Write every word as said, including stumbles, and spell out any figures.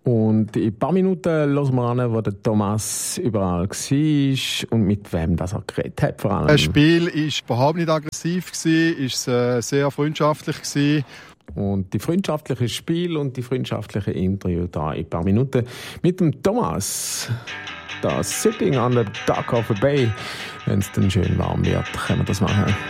Und in ein paar Minuten hören wir an, wo der Thomas überall war und mit wem das er geredet hat. Vor allem. Das Spiel war überhaupt nicht aggressiv, es war sehr freundschaftlich. Und die freundschaftliche Spiel und die freundschaftliche Interview da in ein paar Minuten mit dem Thomas. Da Sitting on the Dock of a Bay. Wenn es dann schön warm wird, können wir das machen.